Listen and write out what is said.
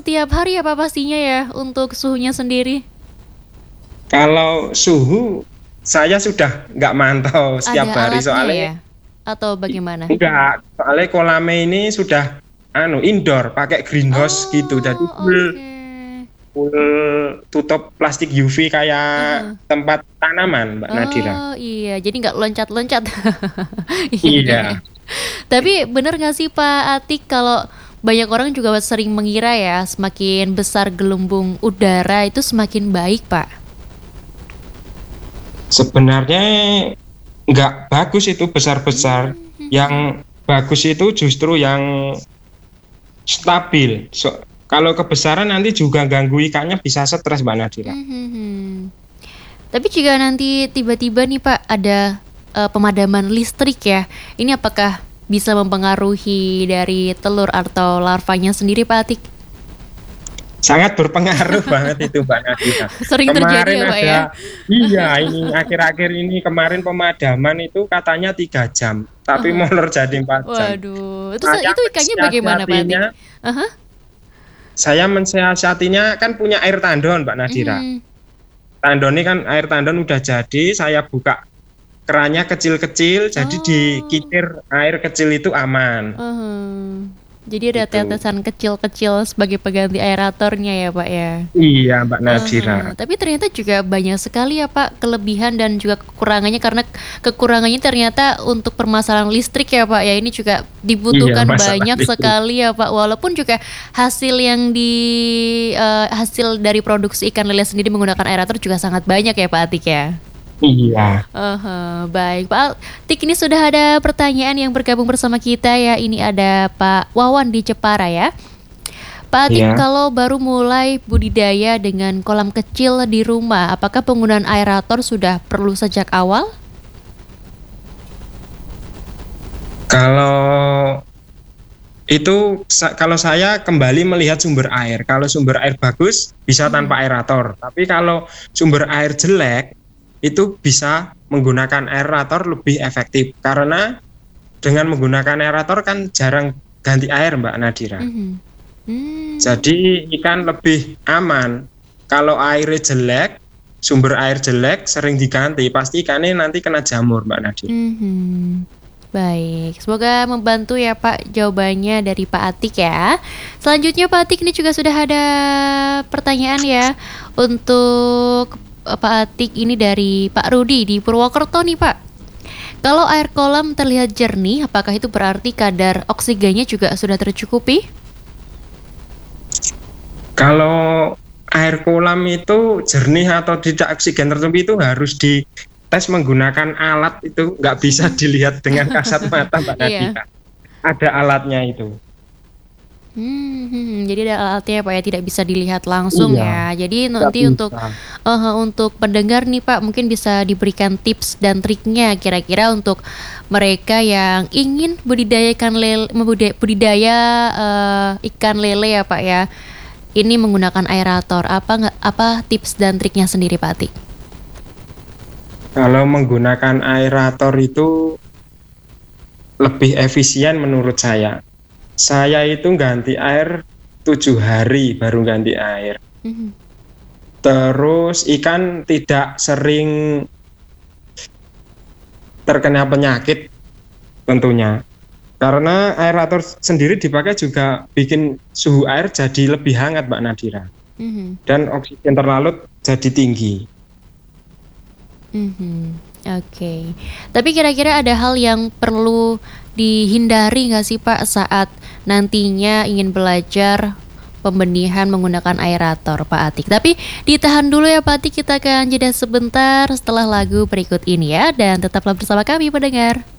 setiap hari ya Pak pastinya ya untuk suhunya sendiri? Kalau suhu saya sudah nggak mantau Ada setiap hari alatnya soalnya ya? Atau bagaimana? enggak, soalnya kolamnya ini sudah indoor pakai greenhouse gitu. Jadi Oh, full oke. full tutup plastik UV kayak Heeh. tempat tanaman, Mbak Nadira. Oh iya, jadi nggak loncat-loncat. Iya, iya, iya. Iya. Tapi bener nggak sih Pak Atik kalau banyak orang juga sering mengira ya semakin besar gelembung udara itu semakin baik Pak. Sebenarnya nggak bagus itu besar-besar. Hmm. Yang bagus itu justru yang stabil. Kalau kebesaran nanti juga ganggu ikannya bisa stres, Mbak Nadira. Hmm. Tapi jika nanti tiba-tiba nih Pak ada pemadaman listrik ya, ini apakah bisa mempengaruhi dari telur atau larvanya sendiri Pak Atik? Sangat berpengaruh banget itu, Mbak Nadira. Sering terjadi Kemarin ya Pak ya? ada, iya ini akhir-akhir ini kemarin pemadaman itu katanya 3 jam, tapi Aha. molor jadi 4 jam. Waduh, Saya itu ikannya bagaimana Pak Atik? mensiasatinya, Aha. saya mensiasatinya kan punya air tandon, Mbak Nadira. Mhm. Tandon ini kan air tandon udah jadi, saya buka kerannya kecil-kecil, jadi Oh. dikikir air kecil itu aman. Jadi ada Gitu. tetesan kecil-kecil sebagai pengganti aeratornya ya Pak ya. Iya, Mbak Nadira. Tapi ternyata juga banyak sekali ya Pak kelebihan dan juga kekurangannya karena kekurangannya ternyata untuk permasalahan listrik ya Pak ya ini juga Iya, dibutuhkan masalah banyak listrik. sekali ya Pak walaupun juga hasil dari produksi ikan lele sendiri menggunakan aerator juga sangat banyak ya Pak Atik ya. Iya, Baik Pak Atik ini sudah ada pertanyaan yang bergabung bersama kita ya ini ada Pak Wawan di Jepara ya. Pak Atik, iya. kalau baru mulai budidaya dengan kolam kecil di rumah, apakah penggunaan aerator sudah perlu sejak awal? Kalau itu kalau saya kembali melihat sumber air. Kalau sumber air bagus bisa Mhm. tanpa aerator. Tapi kalau sumber air jelek itu bisa menggunakan aerator lebih efektif karena dengan menggunakan aerator kan jarang ganti air, Mbak Nadira. Mhm. Hmm. Jadi ikan lebih aman. Kalau airnya jelek, sumber air jelek sering diganti, pasti ikannya nanti kena jamur, Mbak Nadira. Mhm. Baik, semoga membantu ya Pak jawabannya dari Pak Atik ya. Selanjutnya Pak Atik ini juga sudah ada pertanyaan ya untuk Pak Atik ini dari Pak Rudi di Purwokerto nih Pak. Kalau air kolam terlihat jernih, apakah itu berarti kadar oksigennya juga sudah tercukupi? Kalau air kolam itu jernih atau tidak oksigen tertentu itu harus dites menggunakan alat, itu nggak bisa dilihat dengan kasat mata, Mbak Iya. Nadira. Ada alatnya itu. Jadi ada alatnya ya Pak ya, tidak bisa dilihat langsung Iya, ya. Jadi nggak nanti bisa. untuk pendengar nih Pak, mungkin bisa diberikan tips dan triknya kira-kira untuk mereka yang ingin budidaya ikan lele ya Pak ya. Ini menggunakan aerator, apa tips dan triknya sendiri Pak Atik? Kalau menggunakan aerator itu lebih efisien menurut saya. Saya itu ganti air 7 hari baru ganti air. Mhm. Terus ikan tidak sering terkena penyakit tentunya. Karena aerator sendiri dipakai juga bikin suhu air jadi lebih hangat, Mbak Nadira. Mhm. Dan oksigen terlalut jadi tinggi. Oke. Tapi kira-kira ada hal yang perlu dihindari nggak sih Pak saat nantinya ingin belajar pembenihan menggunakan aerator Pak Atik? Tapi ditahan dulu ya Pak Atik, kita akan jeda sebentar setelah lagu berikut ini ya dan tetaplah bersama kami pendengar.